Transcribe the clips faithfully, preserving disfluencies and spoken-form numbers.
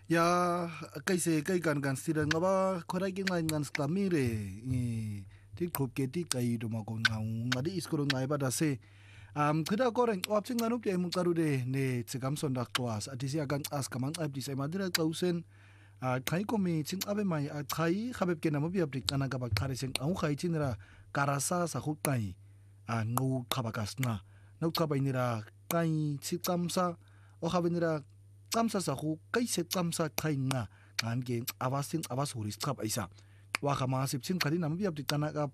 Ya kaise kai kan kan sira ngaba khora ki ngai ngan skami re i ti khop ke ti kai do ma ko ngau ngadi iskoro ngai ba da se am khida koreng op ching nganu pe mu taru de ne chigam son dak twas atisi agan as kamang ab di sai madira klausen a khai ko mi ching abe mai a khai khabeb ke namu bi ab dik ana ga ba khare sing au khai chin ra karasa sa khu kai a ngu khabakas na nau khabai ni ra kai chikam sa o khabenira kamsa sa khu kai se kamsa khai nga kan ge awasin awas huris khap aisa wa khama sip chin khari nam bi ab dik kana ga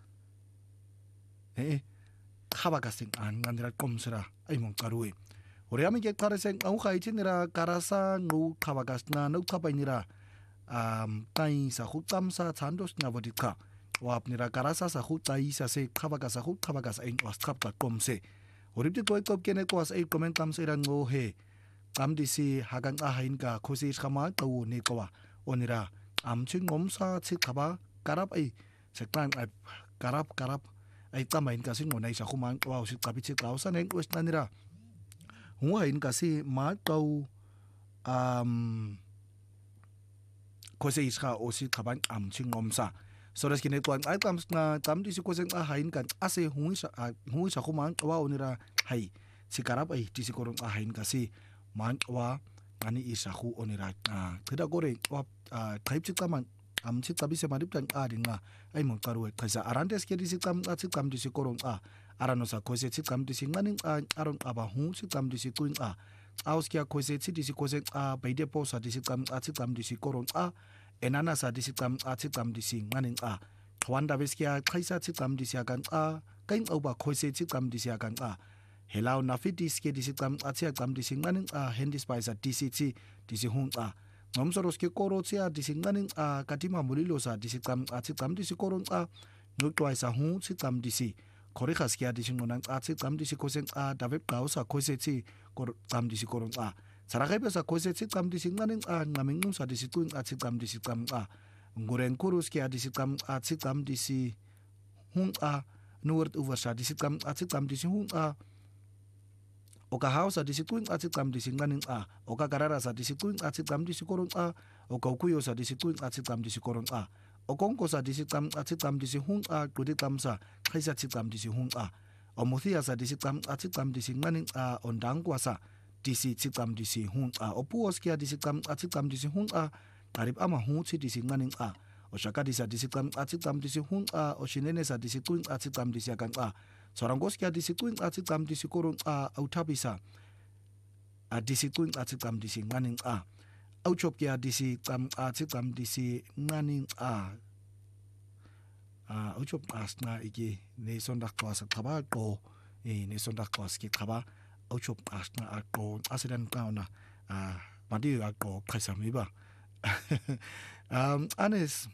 e khabakas an nganira komsra ai mong karui Oriami ke kareseng au khai chinira karasa ngu khabagas na nau khabainira um tai sa khu kamsa chandos na vodika wap nira karasa sa khu tai sa se khabagas sa khu khabagas ai was khap ka komse orip ti toy kop kene ko as ai comment kam se ran ngo he kam disi hagan a hain ka khosi khama tau ni ko wa onira am chin ngom sa chi khaba karap ai sekran ai karap karap ai tamain ka sin ngonai sa khumang wa usit kapi chi tau sa neng west nanira hunga in kasi ma tau um khosi isha osi khaban am chin ngom sa so das kine tuan ai tam na tam disi ko seng a hain kan ase hungi sa hungi sa khumang wa onira hai si karap ai disi korong a hain kasi man wa ani isa khu onira a thida gore wa type chi taman am chi tabi se marip tan a dinga ai mong karu khaisa arantes ke disi tam a chi tam disi korong a arano sa khose chi tam disi ngani a aron aba hu chi tam disi tuin a aus kya khose chi disi khose a beide po sa disi tam a chi tam disi korong a enana sa disi tam a chi tam disi ngani a thwanda beskia khaisa chi tam disi kan a kain oba khose chi tam disi kan a Hello nafitis ke disi tam atsia tam disi nganing a hendis paisa disi chi disi hung a ngomsoros ke koro chia disi nganing a katima mulilo sa disi tam atsi tam disi koron a nutwai sa hu chi tam disi khori khas kya disi ngonang atsi tam disi kosen a dawe pau sa khose chi kor tam disi koron a sarakai sa khose chi tam disi nganing a ngaming nung sa disi tuin atsi tam disi tam a nguren kurus kya disi tam atsi tam disi hung a nuwert uver sa disi tam atsi tam disi hung a Oka house disi tuing atsi tam disi nganing a oka karara sa disi tuing atsi tam disi koron a oka ukuyo sa disi tuing atsi tam disi koron a okongko sa disi tam atsi tam disi hung a kudi tam sa khaisa atsi tam disi hung a omuthia sa disi tam atsi tam disi nganing a ondangkwa sa disi atsi tam disi hung a opuos kia disi tam atsi tam disi hung a tarip ama hu chi disi nganing a oshaka disa disi tam atsi tam disi hung a oshinene sa disi tuing atsi tam disi akan a Seorang gos kia disituin atsi tam disi koron a autabisa a disituin atsi tam disi nganing a auchop kia disi tam atsi tam disi nganing a a auchop asna iki ne sondak kwas kaba ko e ne sondak kwas ki kaba auchop asna a ko asidan kauna a madi a ko kaisami ba um anes